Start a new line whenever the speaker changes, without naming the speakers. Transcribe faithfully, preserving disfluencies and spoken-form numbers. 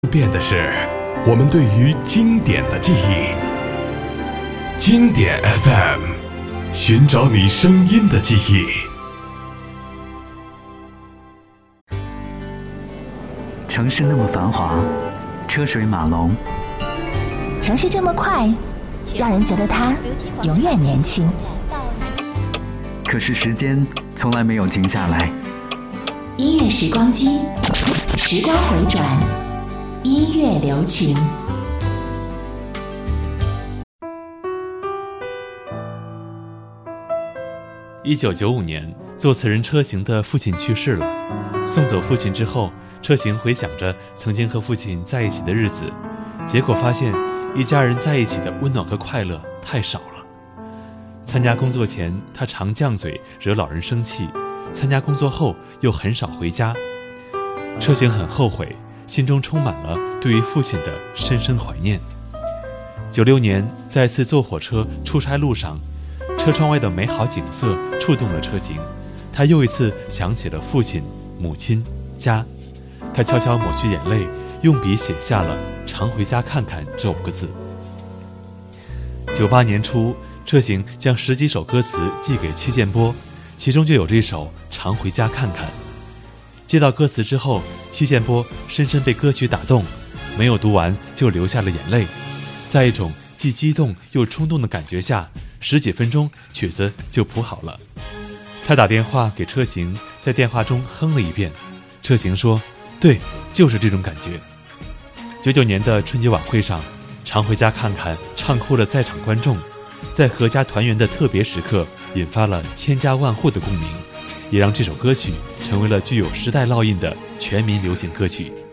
变的是我们对于经典的记忆。经典 F M， 寻找你声音的记忆。
城市那么繁华，车水马龙，
城市这么快，让人觉得它永远年轻。
可是时间从来没有停下来。
音乐时光机，时光回转，音乐留情。
一九九五年，作词人车行的父亲去世了。送走父亲之后，车行回想着曾经和父亲在一起的日子，结果发现一家人在一起的温暖和快乐太少了。参加工作前，他常犟嘴惹老人生气；参加工作后，又很少回家。车行很后悔，心中充满了对于父亲的深深怀念。九六年，在次坐火车出差路上，车窗外的美好景色触动了车行，他又一次想起了父亲、母亲、家。他悄悄抹去眼泪，用笔写下了“常回家看看”这五个字。九八年初，车行将十几首歌词寄给戚建波，其中就有这首《常回家看看》。接到歌词之后，戚建波深深被歌曲打动，没有读完就流下了眼泪。在一种既激动又冲动的感觉下，十几分钟曲子就谱好了。他打电话给车行，在电话中哼了一遍。车行说：“对，就是这种感觉。”九九年的春节晚会上，《常回家看看》唱哭了在场观众，在阖家团圆的特别时刻，引发了千家万户的共鸣，也让这首歌曲成为了具有时代烙印的全民流行歌曲。